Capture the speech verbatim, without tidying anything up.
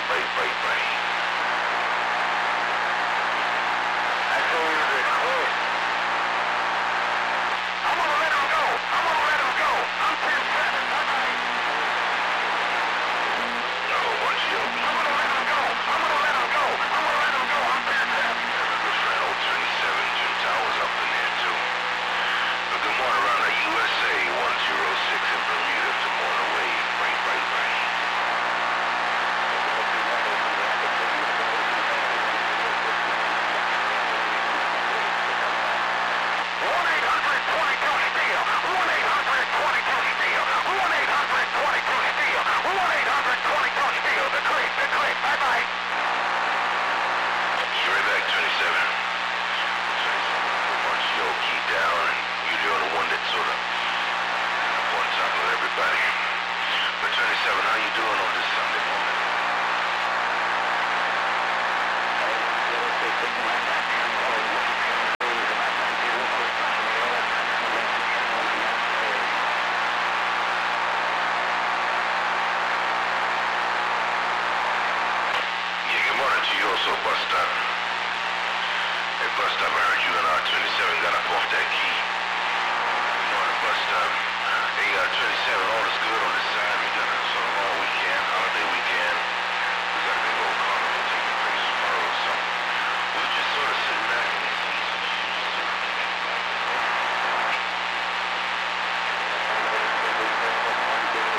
Right, right, right. I told you they're close. I'm gonna let him go. I'm gonna let him go. I'm ten seven. Bye-bye. No, one shield. I'm gonna let him go. I'm gonna let him go. I'm gonna let him go. I'm ten seven. Good friend, old twenty-seven. Jim Towers up in there, too. But good morning around the U S A. one zero six in Bermuda. Good morning away. Right, right, right. one eight hundred twenty-two steel. one eight hundred twenty-two steel. one eight hundred twenty-two steel. one eight hundred twenty-two steel. The clip, the clip. Bye-bye. You right back, twenty-seven. Once you key down, and you're the only one that sort of up on top of everybody. But twenty-seven, how you doing on this Sunday morning? Yeah, good morning to you also, bus stop. Hey, bus stop, I heard you and R twenty-seven got up off that key. Good morning, bus stop. Hey, R twenty-seven, all is good on this